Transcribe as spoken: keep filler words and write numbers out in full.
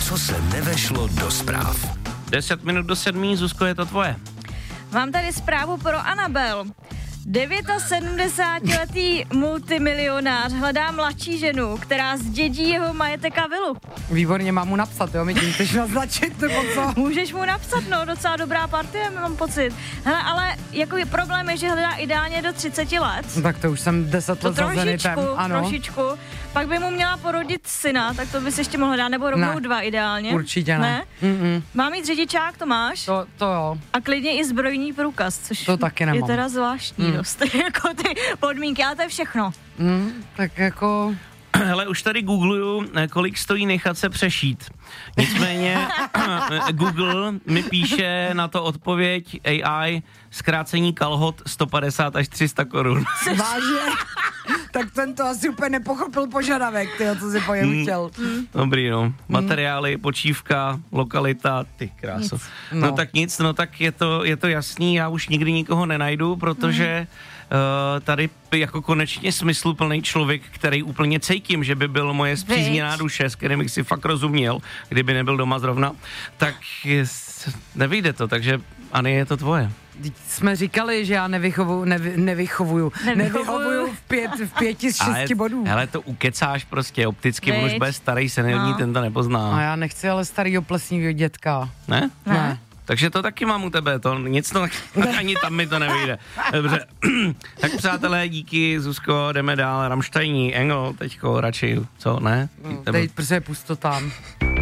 co se nevešlo do zpráv. Deset minut do sedmí, Zuzko, je to tvoje. Mám tady zprávu pro Anabel. sedmdesátidevítiletý multimilionář hledá mladší ženu, která zdědí jeho majetek a vilu. Výborně, mám mu napsat, jo, mi tím chceš naznačit, nebo co? Můžeš mu napsat, no, docela dobrá partie, mám pocit. Hele, ale jako je problém je, že hledá ideálně do třiceti let. No, tak to už jsem deset let za Zenitem, ano. Trošičku, pak by mu měla porodit syna, tak to bys ještě mohla dát, nebo rovnou ne. dva ideálně. Určitě ne. ne? Má mít řidičák, to máš? To, to jo. A klidně i zbrojní průkaz, což to taky nemám. je teda zvláštní mm. dost, jako ty podmínky, ale to je všechno. Mm, tak jako... Hele, už tady googluju, kolik stojí nechat se přešít. Nicméně Google mi píše na to odpověď A I zkrácení kalhot sto padesát až tři sta korun. Vážně? Tak ten to asi úplně nepochopil požadavek, tyjo, co si po něm chtěl. Mm. Dobrý, no. Materiály, počívka, lokalita, ty kráso. No. no tak nic, no tak je to, je to jasný, já už nikdy nikoho nenajdu, protože mm. uh, tady jako konečně smysluplný člověk, který úplně cítím, že by byl moje spřízněná duše, s kterým bych si fakt rozuměl, kdyby nebyl doma zrovna, tak je, nevyjde to, takže Ani, je to tvoje. Jsme říkali, že já nevychovu, nevy, nevychovuju, nevychovuju v, pět, v pěti z šesti ale, bodů. Hele, to ukecáš prostě opticky, on už bude starý seniorní, no. Ten to nepozná. A já nechci ale starýho plesnýho dětka. Ne? Ne. ne. Takže to taky mám u tebe, to nic to, ani tam mi to nevyjde. Dobře, tak přátelé, díky, Zuzko, jdeme dál, Rammsteiní, Engel, teďko radši, co, ne? No, teď prostě pusto tam.